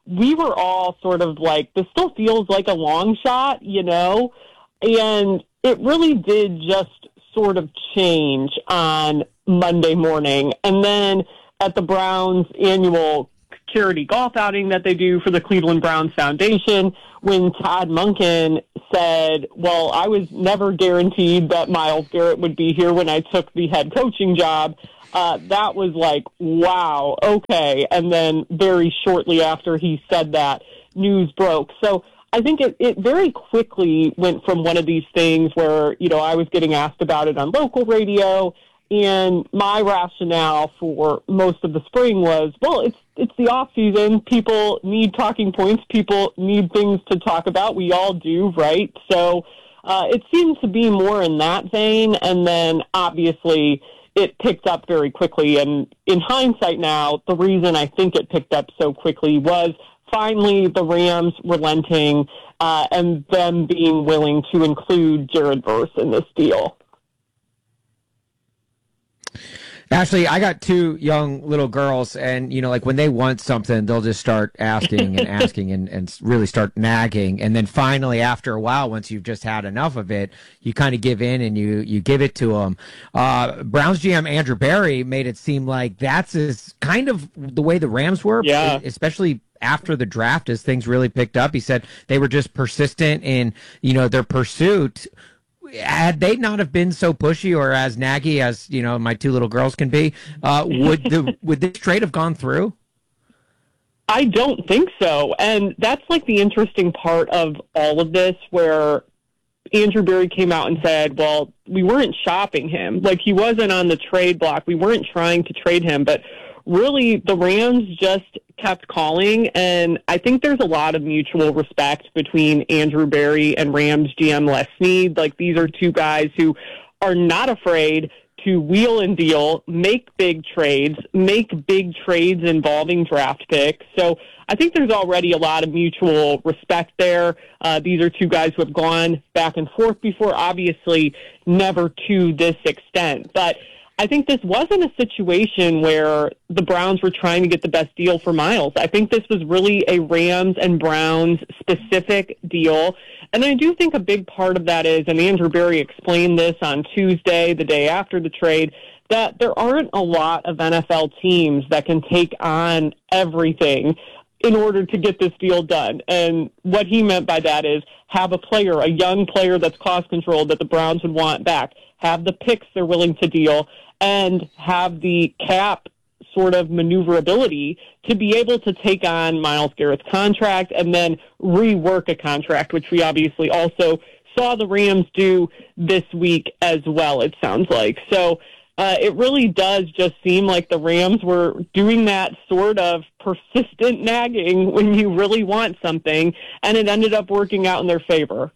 we were all sort of like, this still feels like a long shot, you know? And it really did just sort of change on Monday morning. And then at the Browns' annual charity golf outing that they do for the Cleveland Browns Foundation, when Todd Monken said, well, I was never guaranteed that Myles Garrett would be here when I took the head coaching job, uh, that was like, wow, okay. And then very shortly after he said that, news broke. So I think it, it very quickly went from one of these things where, you know, I was getting asked about it on local radio, and my rationale for most of the spring was, well, it's it's the off season. People need talking points. People need things to talk about. We all do, right? So uh, it seems to be more in that vein. And then obviously it picked up very quickly. And in hindsight now, the reason I think it picked up so quickly was finally the Rams relenting uh, and them being willing to include Jared Verse in this deal. Ashley, I got two young little girls, and, you know, like when they want something, they'll just start asking and asking and, and really start nagging. And then finally, after a while, once you've just had enough of it, you kind of give in and you, you give it to them. Uh, Browns G M Andrew Berry made it seem like that's is kind of the way the Rams were, yeah. especially after the draft as things really picked up. He said they were just persistent in, you know, their pursuit. Had they not have been so pushy or as naggy as, you know, my two little girls can be, uh, would the would this trade have gone through? I don't think so. And that's like the interesting part of all of this, where Andrew Berry came out and said, well, we weren't shopping him. Like, he wasn't on the trade block. We weren't trying to trade him. But really, the Rams just kept calling, and I think there's a lot of mutual respect between Andrew Berry and Rams G M Les Snead. Like, these are two guys who are not afraid to wheel and deal, make big trades, make big trades involving draft picks. So I think there's already a lot of mutual respect there. Uh, these are two guys who have gone back and forth before, obviously never to this extent. But I think this wasn't a situation where the Browns were trying to get the best deal for Myles. I think this was really a Rams and Browns specific deal. And I do think a big part of that is, and Andrew Berry explained this on Tuesday, the day after the trade, that there aren't a lot of N F L teams that can take on everything in order to get this deal done. And what he meant by that is have a player, a young player that's cost controlled that the Browns would want back, have the picks they're willing to deal, and have the cap sort of maneuverability to be able to take on Myles Garrett's contract and then rework a contract, which we obviously also saw the Rams do this week as well, it sounds like. So uh, it really does just seem like the Rams were doing that sort of persistent nagging when you really want something, and it ended up working out in their favor.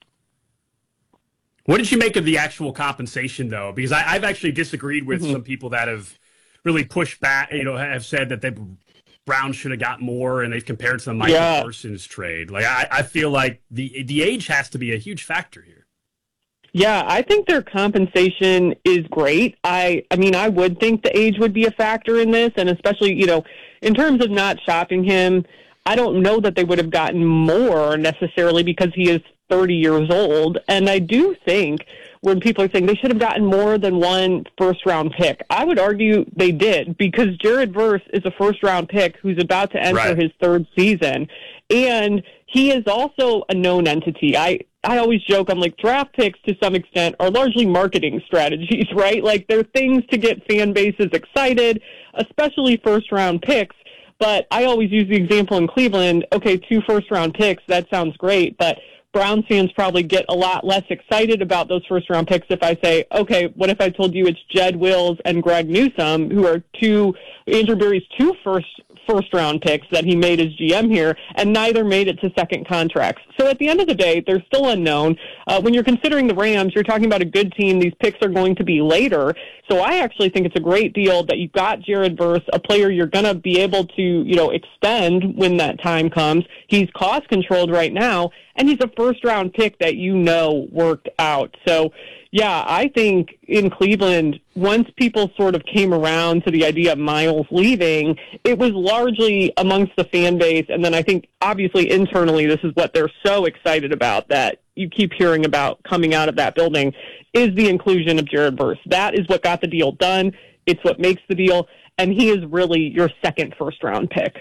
What did you make of the actual compensation, though? Because I, I've actually disagreed with mm-hmm. some people that have really pushed back, you know, have said that the Browns should have got more, and they've compared to the Michael yeah. Parsons trade. Like, I, I feel like the the age has to be a huge factor here. Yeah, I think their compensation is great. I, I mean, I would think the age would be a factor in this, and especially, you know, in terms of not shopping him, I don't know that they would have gotten more necessarily because he is thirty years old. And I do think when people are saying they should have gotten more than one first-round pick, I would argue they did, because Jared Verse is a first-round pick who's about to enter right. his third season. And he is also a known entity. I, I always joke, I'm like, draft picks to some extent are largely marketing strategies, right? Like, they're things to get fan bases excited, especially first-round picks. But I always use the example in Cleveland, okay, two first-round picks, that sounds great, but Browns fans probably get a lot less excited about those first-round picks if I say, okay, what if I told you it's Jed Wills and Greg Newsome, who are two, Andrew Berry's two first, first-round picks that he made as G M here, and neither made it to second contracts. So at the end of the day, they're still unknown. Uh, when you're considering the Rams, you're talking about a good team. These picks are going to be later. So I actually think it's a great deal that you've got Jared Verse, a player you're going to be able to, you know, extend when that time comes. He's cost-controlled right now. and he's a first-round pick that you know worked out. So, yeah, I think in Cleveland, once people sort of came around to the idea of Miles leaving, it was largely amongst the fan base, and then I think obviously internally this is what they're so excited about that you keep hearing about coming out of that building, is the inclusion of Jared Verse. That is what got the deal done. It's what makes the deal, and he is really your second first-round pick.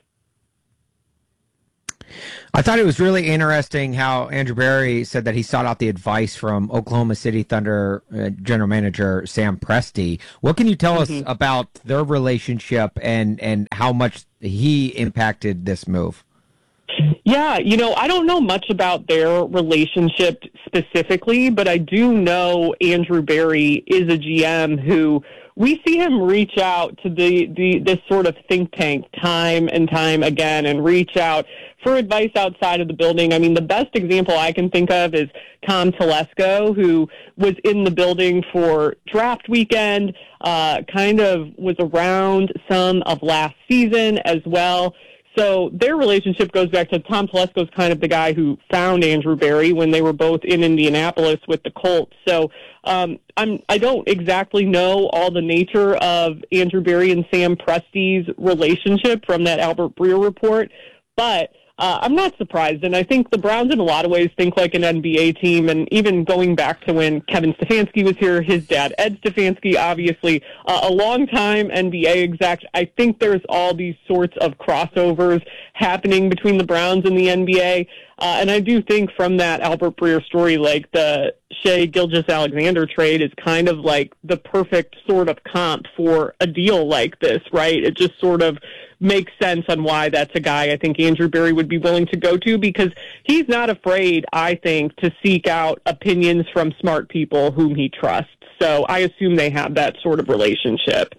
I thought it was really interesting how Andrew Berry said that he sought out the advice from Oklahoma City Thunder uh, general manager Sam Presti. What can you tell mm-hmm. us about their relationship and, and how much he impacted this move? Yeah, you know, I don't know much about their relationship specifically, but I do know Andrew Berry is a G M who we see him reach out to the, the this sort of think tank time and time again and reach out for advice outside of the building. I mean, the best example I can think of is Tom Telesco, who was in the building for draft weekend, uh, kind of was around some of last season as well. So their relationship goes back to Tom Telesco's kind of the guy who found Andrew Berry when they were both in Indianapolis with the Colts. So um, I'm, I don't exactly know all the nature of Andrew Berry and Sam Presti's relationship from that Albert Breer report, but Uh, I'm not surprised, and I think the Browns in a lot of ways think like an N B A team, and even going back to when Kevin Stefanski was here, his dad, Ed Stefanski, obviously uh, a long-time N B A exec. I think there's all these sorts of crossovers happening between the Browns and the N B A, uh, and I do think from that Albert Breer story, like the Shai Gilgeous-Alexander trade is kind of like the perfect sort of comp for a deal like this, right? It just sort of makes sense on why that's a guy I think Andrew Berry would be willing to go to, because he's not afraid, I think, to seek out opinions from smart people whom he trusts. So I assume they have that sort of relationship.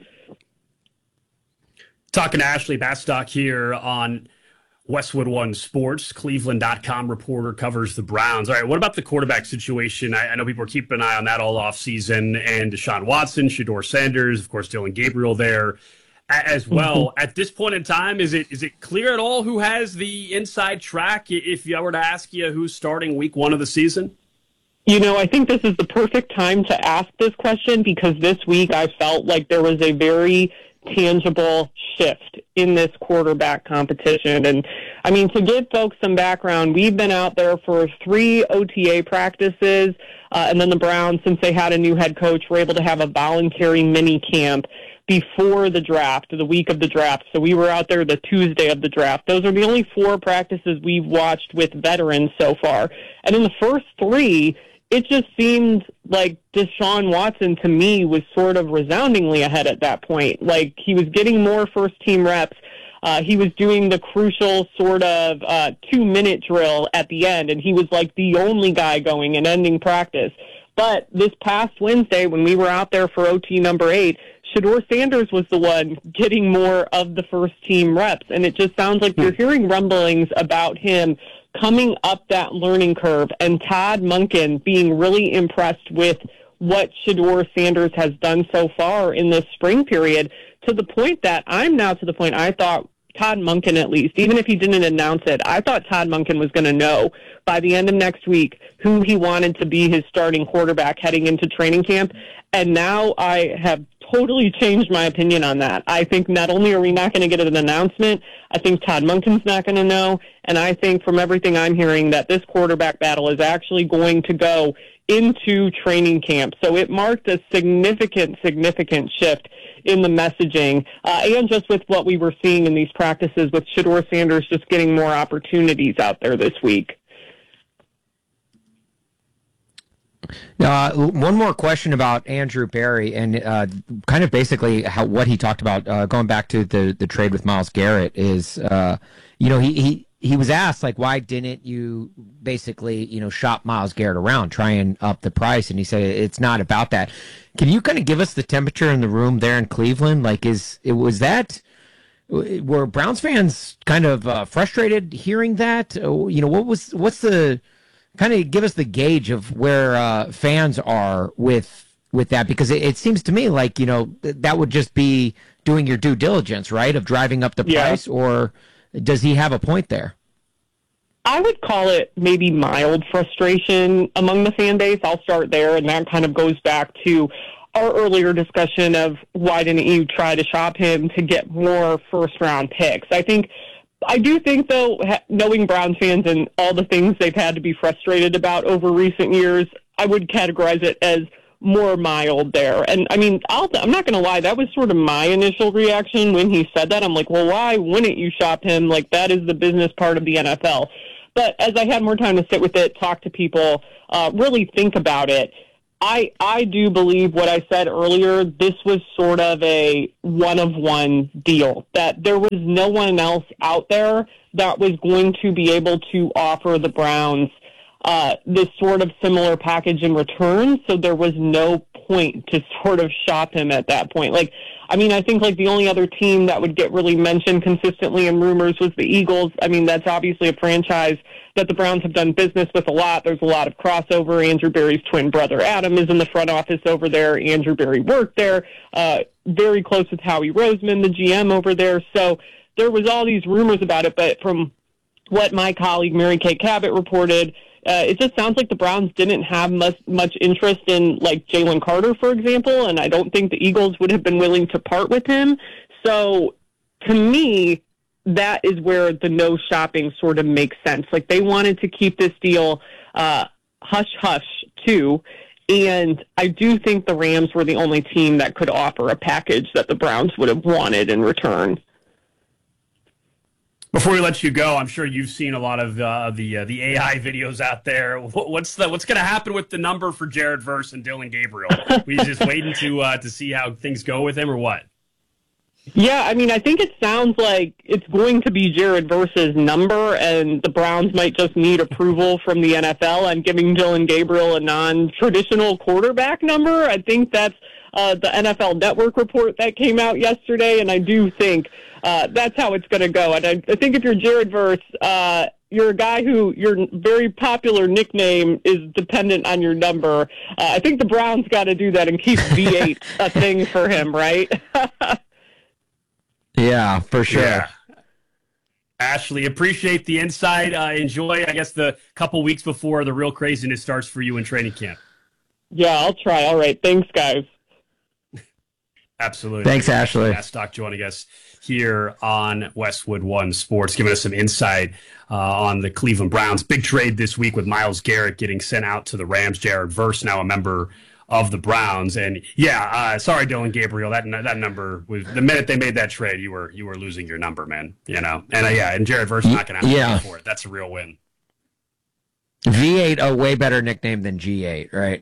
Talking to Ashley Bastock here on Westwood One Sports. Cleveland dot com reporter, covers the Browns. All right, what about the quarterback situation? I, I know people are keeping an eye on that all offseason, and Deshaun Watson, Shedeur Sanders, of course, Dylan Gabriel there as well. At this point in time, is it is it clear at all who has the inside track if I were to ask you who's starting week one of the season? You know, I think this is the perfect time to ask this question, because this week I felt like there was a very tangible shift in this quarterback competition. And I mean, to give folks some background, we've been out there for three O T A practices, uh, and then the Browns, since they had a new head coach, were able to have a voluntary mini camp before the draft, the week of the draft. So we were out there the Tuesday of the draft. Those are the only four practices we've watched with veterans so far. And in the first three, it just seemed like Deshaun Watson, to me, was sort of resoundingly ahead at that point. Like, he was getting more first-team reps. Uh, he was doing the crucial sort of uh, two-minute drill at the end, and he was like the only guy going and ending practice. But this past Wednesday, when we were out there for O T number eight, Shedeur Sanders was the one getting more of the first-team reps, and it just sounds like you're hearing rumblings about him coming up that learning curve, and Todd Monken being really impressed with what Shedeur Sanders has done so far in this spring period, to the point that I'm now to the point I thought Todd Monken, at least, even if he didn't announce it, I thought Todd Monken was going to know by the end of next week who he wanted to be his starting quarterback heading into training camp. And now I have totally changed my opinion on that. I think not only are we not going to get an announcement, I think Todd Monken's not going to know. And I think from everything I'm hearing that this quarterback battle is actually going to go into training camp. So it marked a significant, significant shift in the messaging, uh, and just with what we were seeing in these practices with Shedeur Sanders just getting more opportunities out there this week. Uh, one more question about Andrew Berry and uh, kind of basically how what he talked about, uh, going back to the, the trade with Myles Garrett, is, uh, you know, he, he, he was asked, like, why didn't you basically, you know, shop Myles Garrett around, try and up the price? And he said, it's not about that. Can you kind of give us the temperature in the room there in Cleveland? Like, is it was that, were Browns fans kind of uh, frustrated hearing that? You know, what was, what's the, kind of give us the gauge of where uh, fans are with with that, because it, it seems to me like, you know, th- that would just be doing your due diligence, right, of driving up the price, yeah. Or does he have a point there? I would call it maybe mild frustration among the fan base. I'll start there, and that kind of goes back to our earlier discussion of why didn't you try to shop him to get more first-round picks. I think, I do think, though, knowing Browns fans and all the things they've had to be frustrated about over recent years, I would categorize it as more mild there. And, I mean, I'll, I'm not going to lie, that was sort of my initial reaction when he said that. I'm like, well, why wouldn't you shop him? Like, that is the business part of the N F L. But as I had more time to sit with it, talk to people, uh, really think about it, I, I do believe what I said earlier, this was sort of a one-of-one deal, that there was no one else out there that was going to be able to offer the Browns uh, this sort of similar package in return, so there was no point to sort of shop him at that point. Like, I mean, I think like the only other team that would get really mentioned consistently in rumors was the Eagles. I mean, that's obviously a franchise that the Browns have done business with a lot. There's a lot of crossover. Andrew Berry's twin brother, Adam, is in the front office over there. Andrew Berry worked there, uh, very close with Howie Roseman, the G M over there. So there was all these rumors about it, but from what my colleague Mary Kay Cabot reported, uh, it just sounds like the Browns didn't have much, much interest in, like, Jalen Carter, for example, and I don't think the Eagles would have been willing to part with him. So to me, that is where the no shopping sort of makes sense. Like, they wanted to keep this deal uh, hush-hush, too, and I do think the Rams were the only team that could offer a package that the Browns would have wanted in return. Before we let you go, I'm sure you've seen a lot of uh, the uh, the A I videos out there. What's the what's going to happen with the number for Jared Verse and Dillon Gabriel? We just waiting to uh, to see how things go with him, or what? Yeah, I mean, I think it sounds like it's going to be Jared Verse's number, and the Browns might just need approval from the N F L on giving Dillon Gabriel a non-traditional quarterback number. I think that's uh, the N F L Network report that came out yesterday, and I do think uh, that's how it's going to go. And I, I think if you're Jared Verse, uh, you're a guy who your very popular nickname is dependent on your number. Uh, I think the Browns got to do that and keep V eight a thing for him, right? Yeah, for sure. Yeah. Ashley, appreciate the insight. Uh, enjoy, I guess, the couple weeks before the real craziness starts for you in training camp. Yeah, I'll try. All right. Thanks, guys. Absolutely. Thanks, Ashley. Matt Stock joining us here on Westwood One Sports, giving us some insight uh, on the Cleveland Browns. Big trade this week with Myles Garrett getting sent out to the Rams. Jared Verse, now a member of the Browns. And yeah, uh, sorry, Dillon Gabriel, that that number was, the minute they made that trade, you were you were losing your number, man. You know, and uh, yeah, and Jared Verse is not going to have yeah. to pay for it. That's a real win. V eight, a way better nickname than G eight, right?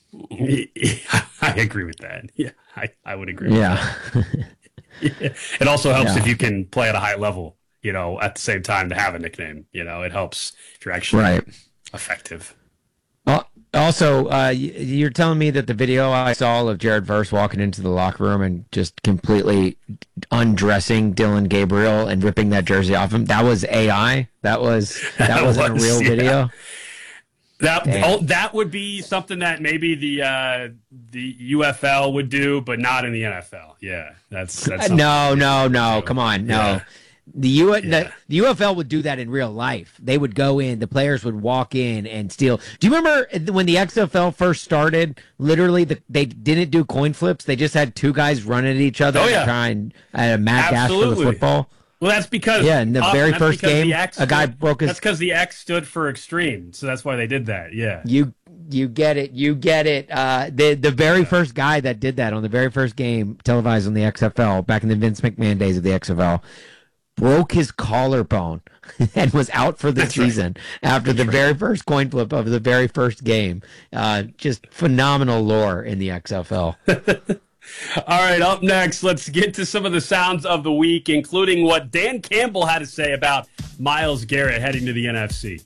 I agree with that. Yeah, I, I would agree with yeah. that. Yeah. It also helps yeah. if you can play at a high level, you know, at the same time to have a nickname. You know, it helps if you're actually right. effective. Well, also, uh, you're telling me that the video I saw of Jared Verse walking into the locker room and just completely undressing Dillon Gabriel and ripping that jersey off him, that was A I? That was that, that wasn't was, a real yeah. video? That oh, that would be something that maybe the uh, the U F L would do, but not in the N F L. Yeah, that's, that's no, no, no. Come on, no. Yeah. The U yeah. the, the U F L would do that in real life. They would go in, the players would walk in and steal. Do you remember when the X F L first started? Literally, the, they didn't do coin flips. They just had two guys run at each other oh, yeah. and try and uh, a mad dash for the football. Well, that's because yeah, in the uh, very first game, X a guy stood, broke his. That's because the X stood for extreme, so that's why they did that. Yeah, you you get it, you get it. Uh, the the very first guy that did that on the very first game televised on the X F L back in the Vince McMahon days of the X F L broke his collarbone and was out for the that's season right. after that's the right. very first coin flip of the very first game. Uh, just phenomenal lore in the X F L. All right, up next, let's get to some of the sounds of the week, including what Dan Campbell had to say about Myles Garrett heading to the N F C.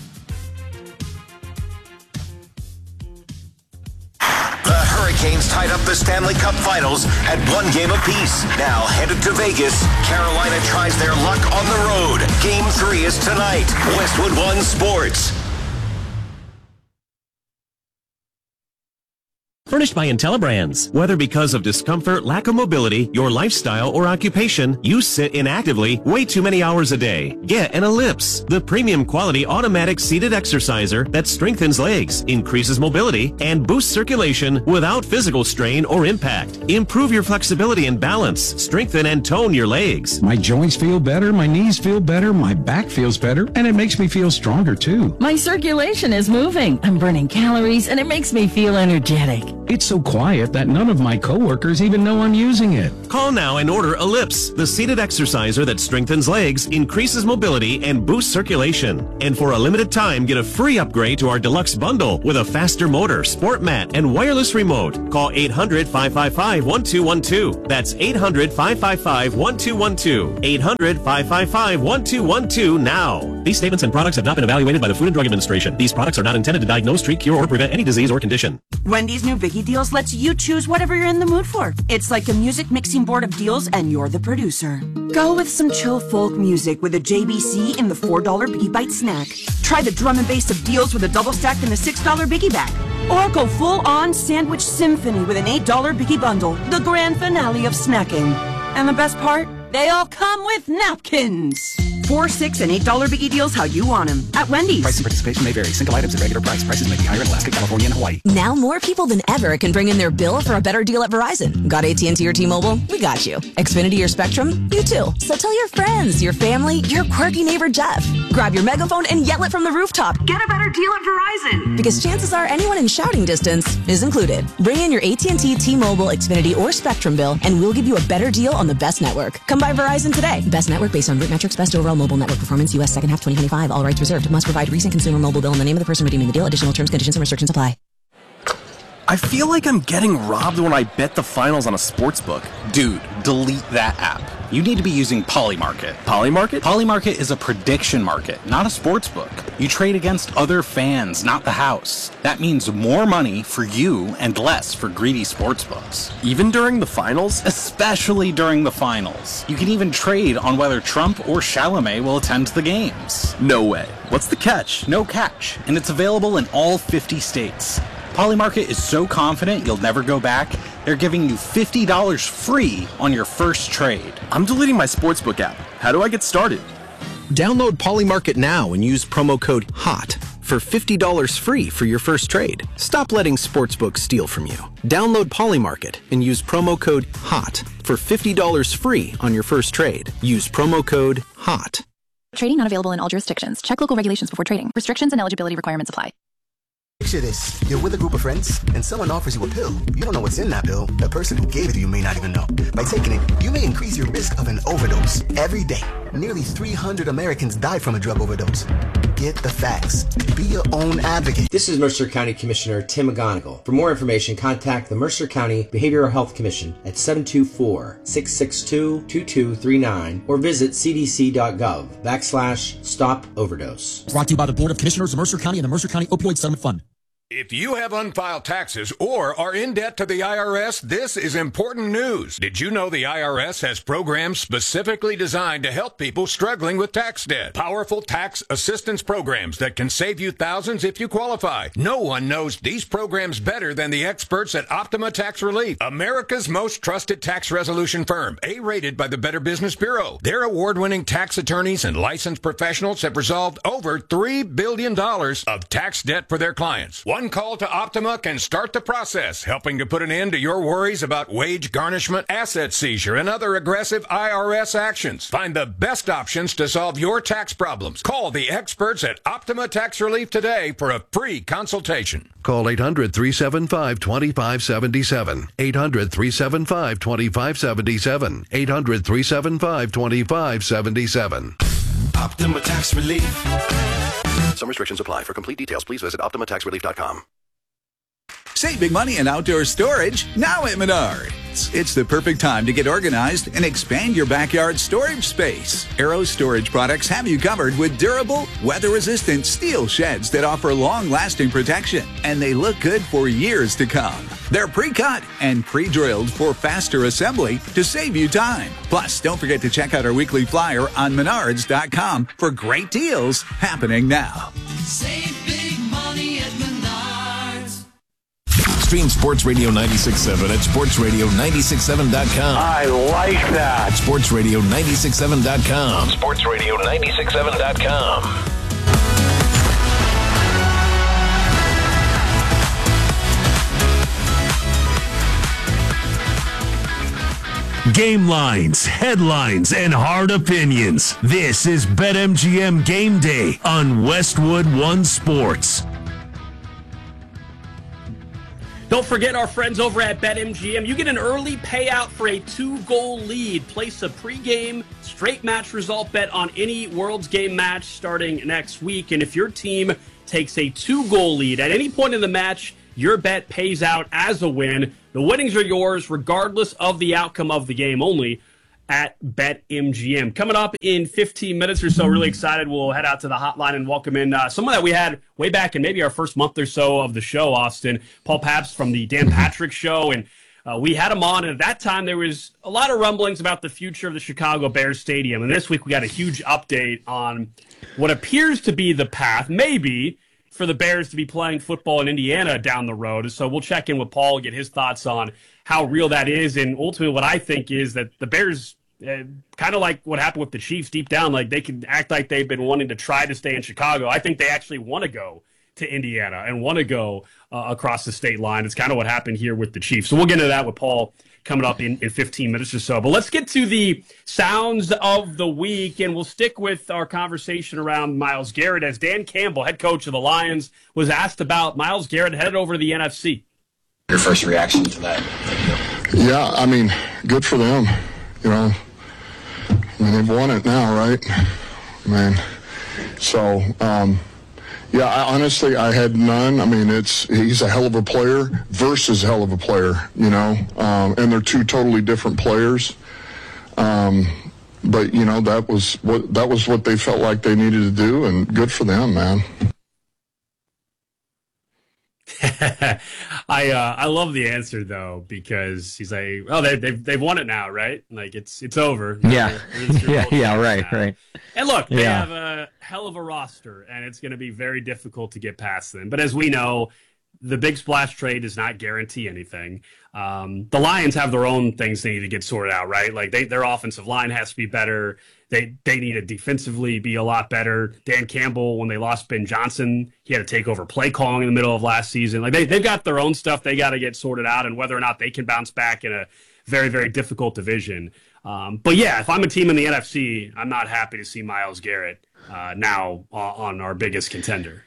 The Hurricanes tied up the Stanley Cup Finals at one game apiece. Now headed to Vegas, Carolina tries their luck on the road. Game three is tonight. Westwood One Sports. furnished by IntelliBrands. Whether because of discomfort, lack of mobility, your lifestyle, or occupation, you sit inactively way too many hours a day. Get an Ellipse, the premium quality automatic seated exerciser that strengthens legs, increases mobility, and boosts circulation without physical strain or impact. Improve your flexibility and balance, strengthen and tone your legs. My joints feel better, my knees feel better, my back feels better, and it makes me feel stronger too. My circulation is moving. I'm burning calories, and it makes me feel energetic. It's so quiet that none of my coworkers even know I'm using it. Call now and order Ellipse, the seated exerciser that strengthens legs, increases mobility, and boosts circulation. And for a limited time, get a free upgrade to our deluxe bundle with a faster motor, sport mat, and wireless remote. Call eight hundred, five five five, one two one two. That's eight hundred, five five five, one two one two. eight hundred, five five five, one two one two now. These statements and products have not been evaluated by the Food and Drug Administration. These products are not intended to diagnose, treat, cure, or prevent any disease or condition. Wendy's new Biggie Deals lets you choose whatever you're in the mood for. It's like a music mixing board of deals, and you're the producer. Go with some chill folk music with a J B C in the four dollar Biggie Bite snack. Try the drum and bass of deals with a double stack in the six dollar Biggie bag. Or go full-on sandwich symphony with an eight dollar Biggie bundle, the grand finale of snacking. And the best part? They all come with napkins. Four, six, and eight dollar Biggie Deals how you want them at Wendy's. Price and participation may vary. Single items at regular price. Prices may be higher in Alaska, California, and Hawaii. Now more people than ever can bring in their bill for a better deal at Verizon. Got A T and T or T-Mobile? We got you. Xfinity or Spectrum? You too. So tell your friends, your family, your quirky neighbor Jeff. Grab your megaphone and yell it from the rooftop. Get a better deal at Verizon. Because chances are anyone in shouting distance is included. Bring in your A T and T, T-Mobile, Xfinity, or Spectrum bill, and we'll give you a better deal on the best network. Come by Verizon today. Best network based on root metrics, best overall mobile network performance, U S second half twenty twenty-five. All rights reserved. Must provide recent consumer mobile bill and the name of the person redeeming the deal. Additional terms, conditions, and restrictions apply. I feel like I'm getting robbed when I bet the finals on a sportsbook. Dude, delete that app. You need to be using Polymarket. Polymarket? Polymarket is a prediction market, not a sports book. You trade against other fans, not the house. That means more money for you and less for greedy sports books. Even during the finals? Especially during the finals. You can even trade on whether Trump or Chalamet will attend the games. No way. What's the catch? No catch. And it's available in all fifty states. Polymarket is so confident you'll never go back, they're giving you fifty dollars free on your first trade. I'm deleting my sportsbook app. How do I get started? Download Polymarket now and use promo code HOT for fifty dollars free for your first trade. Stop letting sportsbooks steal from you. Download Polymarket and use promo code HOT for fifty dollars free on your first trade. Use promo code HOT. Trading not available in all jurisdictions. Check local regulations before trading. Restrictions and eligibility requirements apply. Picture this. You're with a group of friends, and someone offers you a pill. You don't know what's in that pill. The person who gave it to you may not even know. By taking it, you may increase your risk of an overdose. Every day, nearly three hundred Americans die from a drug overdose. Get the facts. Be your own advocate. This is Mercer County Commissioner Tim McGonigal. For more information, contact the Mercer County Behavioral Health Commission at seven two four, six six two, two two three nine or visit cdc.gov backslash stop overdose. Brought to you by the Board of Commissioners of Mercer County and the Mercer County Opioid Settlement Fund. If you have unfiled taxes or are in debt to the I R S, this is important news. Did you know the I R S has programs specifically designed to help people struggling with tax debt? Powerful tax assistance programs that can save you thousands if you qualify. No one knows these programs better than the experts at Optima Tax Relief, America's most trusted tax resolution firm, A-rated by the Better Business Bureau. Their award-winning tax attorneys and licensed professionals have resolved over three billion dollars of tax debt for their clients. One call to Optima can start the process, helping to put an end to your worries about wage garnishment, asset seizure, and other aggressive I R S actions. Find the best options to solve your tax problems. Call the experts at Optima Tax Relief today for a free consultation. Call eight hundred, three seven five, two five seven seven. eight hundred, three seven five, two five seven seven. eight hundred, three seven five, two five seven seven. Optima Tax Relief. Some restrictions apply. For complete details, please visit optima tax relief dot com. Save big money in outdoor storage now at Menards. It's the perfect time to get organized and expand your backyard storage space. Arrow Storage products have you covered with durable, weather-resistant steel sheds that offer long-lasting protection, and they look good for years to come. They're pre-cut and pre-drilled for faster assembly to save you time. Plus, don't forget to check out our weekly flyer on menards dot com for great deals happening now. Save big money at Menards. Stream Sports Radio ninety-six point seven at sports radio nine six seven dot com. I like that. sports radio nine six seven dot com. sports radio nine six seven dot com. Game lines, headlines, and hard opinions. This is BetMGM Game Day on Westwood One Sports. Don't forget our friends over at BetMGM. You get an early payout for a two-goal lead. Place a pregame straight match result bet on any World's Game match starting next week. And if your team takes a two-goal lead at any point in the match, your bet pays out as a win. The winnings are yours regardless of the outcome of the game, only at BetMGM. Coming up in fifteen minutes or so, really excited. We'll head out to the hotline and welcome in uh, someone that we had way back in maybe our first month or so of the show, Austin. Paul Pabst from the Dan Patrick Show. And uh, we had him on, and at that time there was a lot of rumblings about the future of the Chicago Bears Stadium. And this week we got a huge update on what appears to be the path, maybe, for the Bears to be playing football in Indiana down the road. So we'll check in with Paul, get his thoughts on how real that is. And ultimately what I think is that the Bears, uh, kind of like what happened with the Chiefs deep down, like they can act like they've been wanting to try to stay in Chicago. I think they actually want to go to Indiana and want to go uh, across the state line. It's kind of what happened here with the Chiefs. So we'll get into that with Paul coming up in, in fifteen minutes or so. But let's get to the sounds of the week, and we'll stick with our conversation around Myles Garrett as Dan Campbell, head coach of the Lions, was asked about Myles Garrett headed over to the N F C. Your first reaction to that? Yeah, I mean, good for them. You know, I mean, they've won it now, right? Man. So, um, yeah, I, honestly, I had none. I mean, it's he's a hell of a player versus hell of a player, you know, um, and they're two totally different players. Um, but you know, that was what that was what they felt like they needed to do, and good for them, man. I uh, I love the answer though, because he's like, oh, they, they've they've won it now, right? Like it's it's over. Yeah, yeah, yeah, right, now. right. And look, they yeah. have a hell of a roster, and it's going to be very difficult to get past them. But as we know, the big splash trade does not guarantee anything. Um, the Lions have their own things they need to get sorted out, right? Like they, their offensive line has to be better. They they need to defensively be a lot better. Dan Campbell, when they lost Ben Johnson, he had to take over play calling in the middle of last season. Like they, they've got their own stuff they got to get sorted out, and whether or not they can bounce back in a very, very difficult division. Um, but yeah, if I'm a team in the N F C, I'm not happy to see Myles Garrett uh, now on our biggest contender.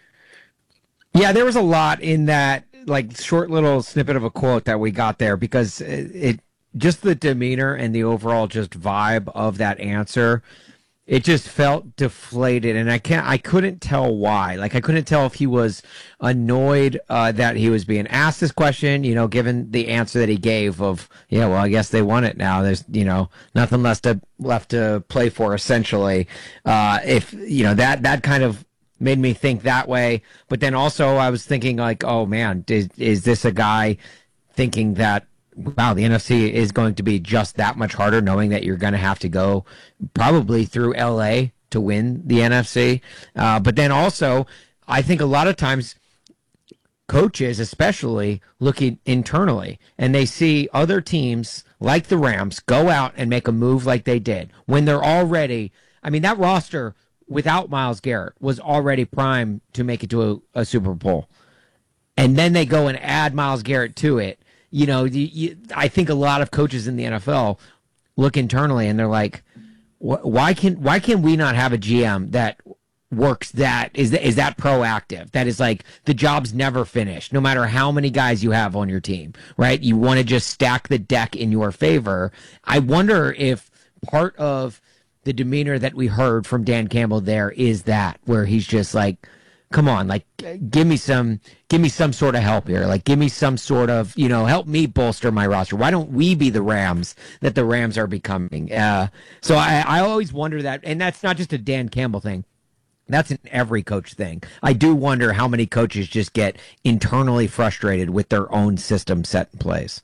Yeah, there was a lot in that, like, short little snippet of a quote that we got there, because it, it just the demeanor and the overall just vibe of that answer, it just felt deflated, and I can't, I couldn't tell why. Like, I couldn't tell if he was annoyed uh, that he was being asked this question, you know, given the answer that he gave of, yeah, well, I guess they won it now. There's, you know, nothing left to left to play for, essentially. Uh, if you know that that kind of made me think that way. But then also I was thinking like, oh man, is, is this a guy thinking that, wow, the N F C is going to be just that much harder, knowing that you're going to have to go probably through L A to win the N F C. Uh, but then also, I think a lot of times coaches, especially, looking internally, and they see other teams like the Rams go out and make a move like they did when they're already, I mean, that roster without Myles Garrett was already primed to make it to a, a Super Bowl. And then they go and add Myles Garrett to it. You know, you, you, I think a lot of coaches in the N F L look internally and they're like, why can why can we not have a G M that works that is is that proactive? That is like, the job's never finished, no matter how many guys you have on your team, right? You want to just stack the deck in your favor. I wonder if part of the demeanor that we heard from Dan Campbell there is that, where he's just like, come on, like, give me some, give me some sort of help here. Like, give me some sort of, you know, help me bolster my roster. Why don't we be the Rams that the Rams are becoming? Uh, so I, I always wonder that, and that's not just a Dan Campbell thing. That's an every coach thing. I do wonder how many coaches just get internally frustrated with their own system set in place.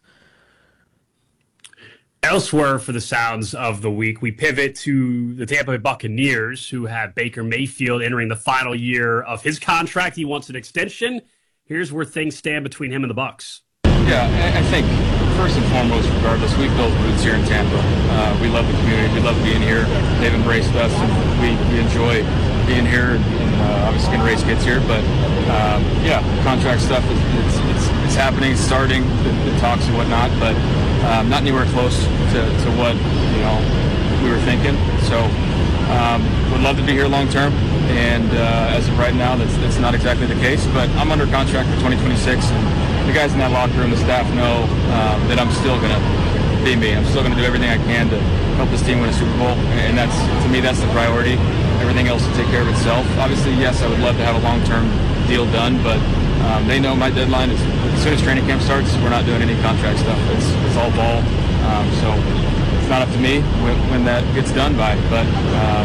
Elsewhere for the sounds of the week, we pivot to the Tampa Bay Buccaneers, who have Baker Mayfield entering the final year of his contract. He wants an extension. Here's where things stand between him and the Bucs. Yeah, I, I think first and foremost, regardless, we've built roots here in Tampa. Uh, we love the community. We love being here. They've embraced us, and we, we enjoy being here. And uh, obviously, going to raise kids here. But um, yeah, contract stuff is it's, it's, it's happening, it's starting, the, the talks and whatnot. But um, not anywhere close to, to what you know we were thinking. So um, would love to be here long term. And uh, as of right now, that's that's not exactly the case. But I'm under contract for twenty twenty-six, and the guys in that locker room, the staff know um, that I'm still going to be me. I'm still going to do everything I can to help this team win a Super Bowl, and that's, to me, that's the priority. Everything else will take care of itself. Obviously, yes, I would love to have a long-term deal done, but um, they know my deadline is as soon as training camp starts, we're not doing any contract stuff. It's, it's all ball, um, so it's not up to me when, when that gets done by, but uh,